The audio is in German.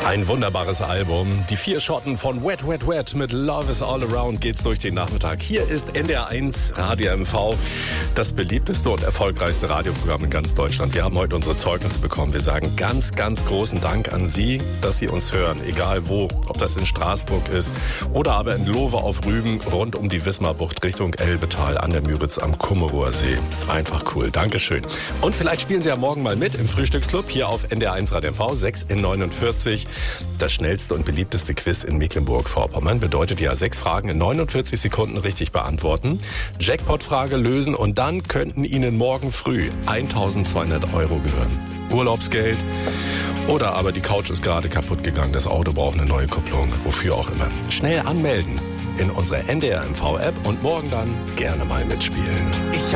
Ein wunderbares Album. Die 4 Schotten von Wet, Wet, Wet mit Love is All Around geht's durch den Nachmittag. Hier ist NDR1 Radio MV, das beliebteste und erfolgreichste Radioprogramm in ganz Deutschland. Wir haben heute unsere Zeugnisse bekommen. Wir sagen ganz, ganz großen Dank an Sie, dass Sie uns hören. Egal wo, ob das in Straßburg ist oder aber in Lowe auf Rügen, rund um die Wismarbucht Richtung Elbetal, an der Müritz am Kummerower See. Einfach cool. Dankeschön. Und vielleicht spielen Sie ja morgen mal mit im Frühstücksclub hier auf NDR1 Radio MV 6 in 49. Das schnellste und beliebteste Quiz in Mecklenburg-Vorpommern bedeutet ja 6 Fragen in 49 Sekunden richtig beantworten, Jackpot-Frage lösen und dann könnten Ihnen morgen früh 1.200 € gehören. Urlaubsgeld oder aber die Couch ist gerade kaputt gegangen, das Auto braucht eine neue Kupplung, wofür auch immer. Schnell anmelden in unserer NDR MV-App und morgen dann gerne mal mitspielen.